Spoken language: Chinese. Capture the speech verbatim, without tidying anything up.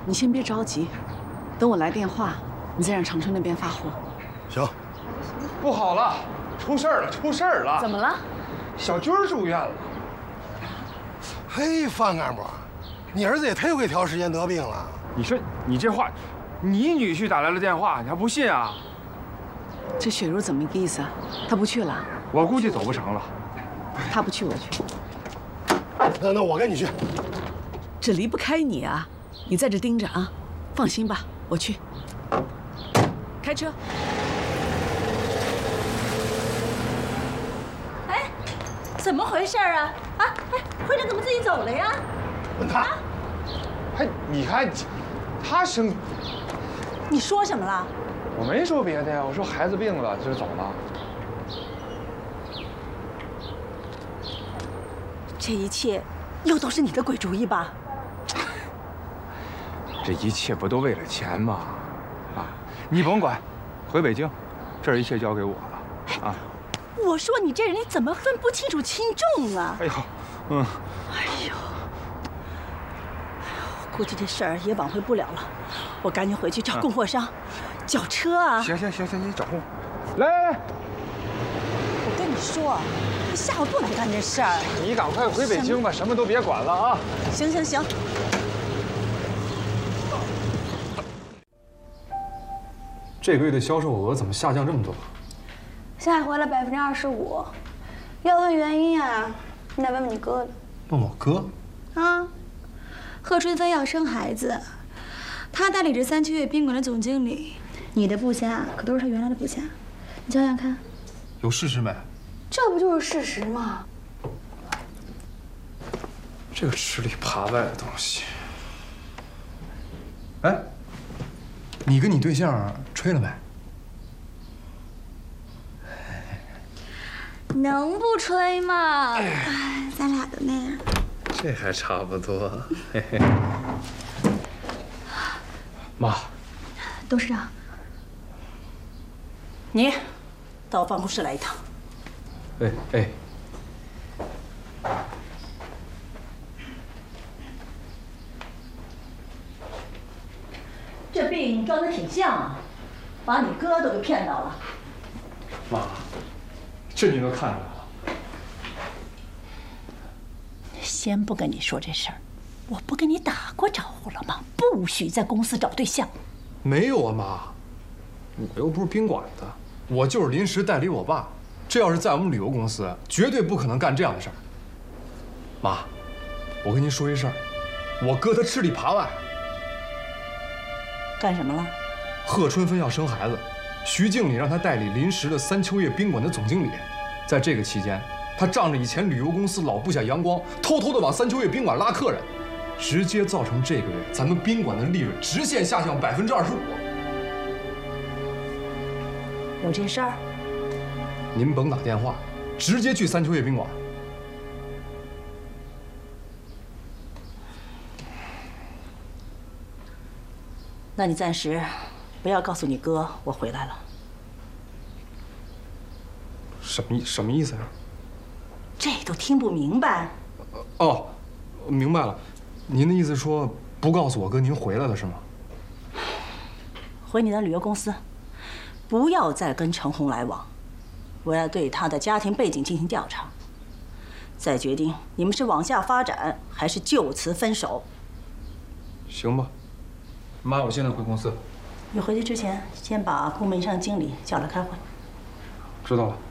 你先别着急，等我来电话，你再让长春那边发货。 行。 不好了，出事儿了，出事儿了！ 怎么了？ 小军住院了。 嘿，范干部，你儿子也忒会挑时间得病了。 你说你这话，你女婿打来了电话，你还不信啊？ 这雪茹怎么个意思啊？她不去了？ 我估计走不成了。 她不去，我去。 那那我跟你去。 这离不开你啊！你在这盯着啊！放心吧，我去。开车。 哎，怎么回事啊？啊，哎，会长怎么自己走了呀？ 问他。 哎，你看，他生…… 你说什么了？ 我没说别的呀，我说孩子病了就走了。 这一切又都是你的鬼主意吧？ 这一切不都为了钱吗？啊，你甭管，回北京，这儿一切交给我了。啊， 我说你这人你怎么分不清楚轻重啊？ 哎呦，嗯， 哎呦，估计这事儿也挽回不了了，我赶紧回去找供货商，叫车啊！ 行行行行，你找货。来来来， 我跟你说，你下午不能干这事儿。 你赶快回北京吧，什么都别管了啊！ 行行行。 这个月的销售额怎么下降这么多？ 下滑了百分之二十五。要问原因啊，你得问问你哥了。 问我哥？ 啊，贺春芬要生孩子，他代理着三秋月宾馆的总经理。你的部下可都是他原来的部下，你想想看。 有事实没？ 这不就是事实吗？ 这个吃里扒外的东西。哎，你跟你对象吹了没？ 能不吹吗？哎，咱俩都那样。 这还差不多。嘿嘿。妈， 董事长， 你到我办公室来一趟。 哎哎。 这病装得挺像啊，把你哥都给骗到了。 妈，这你都看出来了？ 先不跟你说这事儿，我不跟你打过招呼了吗？不许在公司找对象。 没有啊，妈，我又不是宾馆的，我就是临时代理我爸。这要是在我们旅游公司，绝对不可能干这样的事儿。妈，我跟您说一事儿，我哥他吃里扒外。 干什么了？ 贺春芬要生孩子，徐经理让他代理临时的三秋月宾馆的总经理。在这个期间，他仗着以前旅游公司老部下杨光，偷偷的往三秋月宾馆拉客人，直接造成这个月咱们宾馆的利润直线下降百分之二十五。 有这事儿？ 您甭打电话，直接去三秋月宾馆。 那你暂时不要告诉你哥我回来了。 什么意什么意思呀？ 这都听不明白？ 哦，明白了。您的意思说不告诉我哥您回来了是吗？ 回你的旅游公司，不要再跟陈红来往。我要对他的家庭背景进行调查，再决定你们是往下发展还是就此分手。 行吧。妈，我现在回公司。 你回去之前，先把部门上经理叫来开会。 知道了。